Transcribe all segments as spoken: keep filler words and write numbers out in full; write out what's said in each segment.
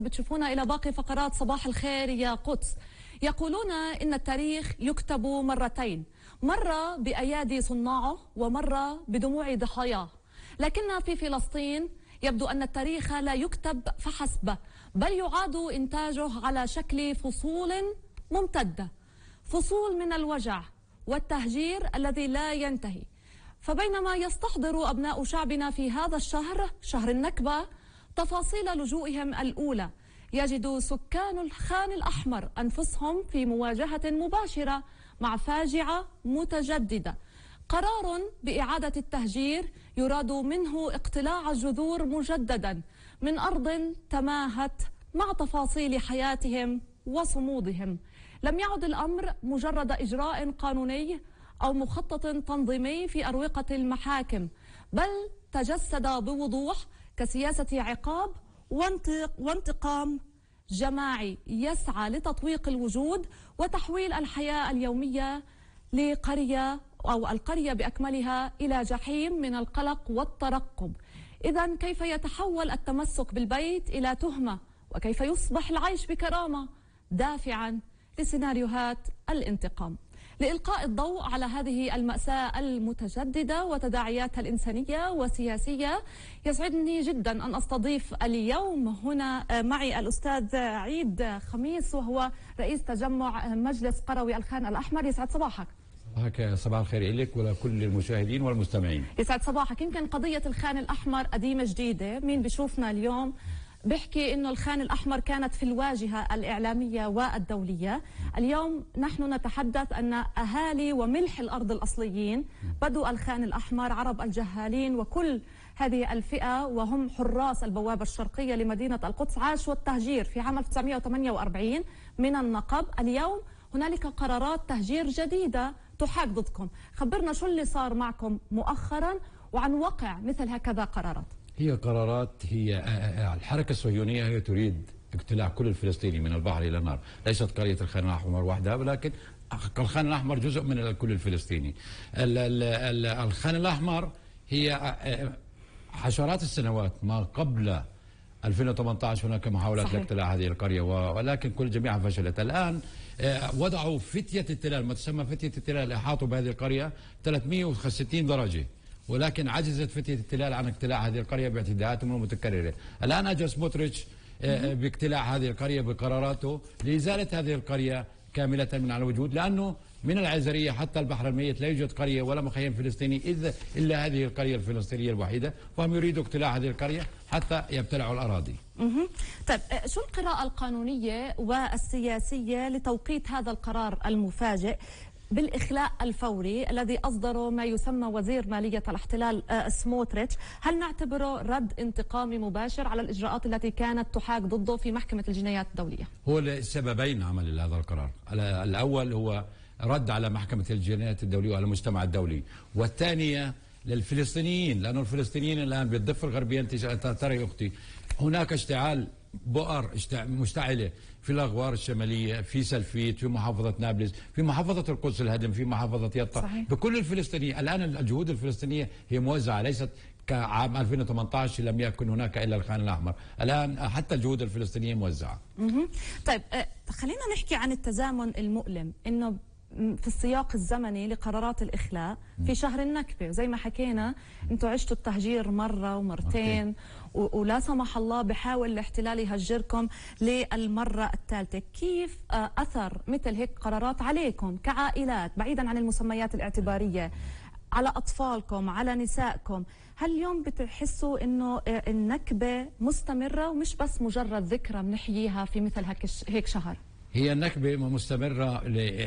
بتشوفونا إلى باقي فقرات صباح الخير يا قدس. يقولون إن التاريخ يكتب مرتين، مرة بأيادي صناعه ومرة بدموع ضحاياه، لكن في فلسطين يبدو أن التاريخ لا يكتب فحسب، بل يعاد إنتاجه على شكل فصول ممتدة، فصول من الوجع والتهجير الذي لا ينتهي. فبينما يستحضر أبناء شعبنا في هذا الشهر، شهر النكبة، تفاصيل لجوئهم الأولى، يجد سكان الخان الأحمر أنفسهم في مواجهة مباشرة مع فاجعة متجددة. قرار بإعادة التهجير يراد منه اقتلاع الجذور مجددا من أرض تماهت مع تفاصيل حياتهم وصمودهم. لم يعد الأمر مجرد إجراء قانوني أو مخطط تنظيمي في أروقة المحاكم، بل تجسد بوضوح كسياسة عقاب وانتقام جماعي يسعى لتطويق الوجود وتحويل الحياة اليومية لقرية أو القرية بأكملها إلى جحيم من القلق والترقب. إذن كيف يتحول التمسك بالبيت إلى تهمة؟ وكيف يصبح العيش بكرامة دافعا لسيناريوهات الانتقام؟ لإلقاء الضوء على هذه المأساة المتجددة وتداعياتها الإنسانية والسياسية، يسعدني جدا أن أستضيف اليوم هنا معي الأستاذ عيد خميس، وهو رئيس تجمع مجلس قروي الخان الأحمر. يسعد صباحك. صباحك، صباح الخير لك ولكل المشاهدين والمستمعين. يسعد صباحك. يمكن قضية الخان الأحمر قديمة جديدة، مين بيشوفنا اليوم بيحكي إنه الخان الأحمر كانت في الواجهة الإعلامية والدولية. اليوم نحن نتحدث أن أهالي وملح الأرض الأصليين بدوا الخان الأحمر، عرب الجهالين وكل هذه الفئة، وهم حراس البوابة الشرقية لمدينة القدس، عاشوا التهجير في عام ألف وتسعمئة وثمانية وأربعين من النقب. اليوم هنالك قرارات تهجير جديدة تحاك ضدكم. خبرنا شو اللي صار معكم مؤخرا وعن وقع مثل هكذا قرارات. هي قرارات، هي الحركة الصهيونية هي تريد اقتلاع كل الفلسطيني من البحر إلى النار، ليست قرية الخان الأحمر وحدها، ولكن الخان الأحمر جزء من الكل الفلسطيني. الخان الأحمر هي عشرات السنوات ما قبل ألفين وثمانية عشر هناك محاولات لاقتلاع هذه القرية، ولكن كل جميعها فشلت. الآن وضعوا فتية التلال، ما تسمى فتية التلال، أحاطوا بهذه القرية ثلاثمئة وستين درجة، ولكن عجزت فتية التلال عن اقتلاع هذه القرية باعتداءاتهم المتكررة. الآن أجى سموتريتش باقتلاع هذه القرية بقراراته لإزالة هذه القرية كاملة من على الوجود، لأنه من العزرية حتى البحر الميت لا يوجد قرية ولا مخيم فلسطيني إذا إلا هذه القرية الفلسطينية الوحيدة، وهم يريدوا اقتلاع هذه القرية حتى يبتلعوا الأراضي. طيب، شو القراءة القانونية والسياسية لتوقيت هذا القرار المفاجئ بالإخلاء الفوري الذي أصدره ما يسمى وزير مالية الاحتلال سموتريتش؟ هل نعتبره رد انتقامي مباشر على الإجراءات التي كانت تحاك ضده في محكمة الجنايات الدولية؟ هو السببين عمل هذا القرار. الأول هو رد على محكمة الجنايات الدولية وعلى المجتمع الدولي، والثانية للفلسطينيين، لأنه الفلسطينيين الآن بالضفة الغربية، أنت ترى يا أختي هناك اشتعال بؤر مشتعلة في الأغوار الشمالية، في سلفيت، في محافظة نابلس، في محافظة القدس الهدم، في محافظة يطا، بكل الفلسطينيين. الآن الجهود الفلسطينية هي موزعة، ليست كعام ألفين وثمانية عشر لم يكن هناك إلا الخان الأحمر، الآن حتى الجهود الفلسطينية موزعة. طيب، خلينا نحكي عن التزامن المؤلم، إنه في السياق الزمني لقرارات الإخلاء في شهر النكبة، زي ما حكينا انتوا عشتوا التهجير مرة ومرتين، ولا سمح الله بحاول الاحتلال يهجركم للمرة الثالثة. كيف أثر مثل هيك قرارات عليكم كعائلات، بعيدا عن المسميات الاعتبارية، على أطفالكم، على نسائكم؟ هل اليوم بتحسوا إنه النكبة مستمرة ومش بس مجرد ذكرى بنحييها في مثل هيك شهر؟ هي النكبة مستمرة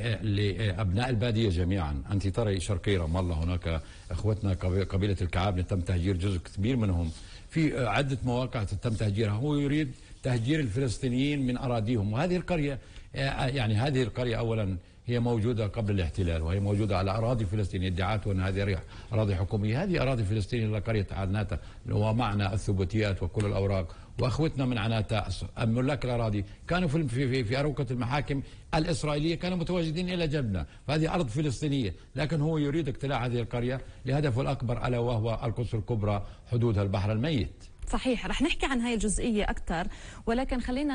لأبناء البادية جميعا. أنت ترى شرقي رام الله هناك إخوتنا قبيلة الكعابنة تم تهجير جزء كبير منهم، في عدة مواقع تم تهجيرها. هو يريد تهجير الفلسطينيين من أراضيهم، وهذه القرية يعني هذه القرية أولا هي موجودة قبل الاحتلال، وهي موجودة على أراضي فلسطينية، ادعاءات أن هذه أراضي حكومية. هذه أراضي فلسطينية لقرية عناتا ومعنا الثبوتيات وكل الأوراق، وأخوتنا من عناتا ملاك الأراضي كانوا في في في أروقة المحاكم الإسرائيلية، كانوا متواجدين إلى جنبنا، فهذه أرض فلسطينية، لكن هو يريد اقتلاع هذه القرية لهدفه الأكبر، ألا وهو القدس الكبرى حدودها البحر الميت. صحيح، رح نحكي عن هاي الجزئية أكثر، ولكن خلينا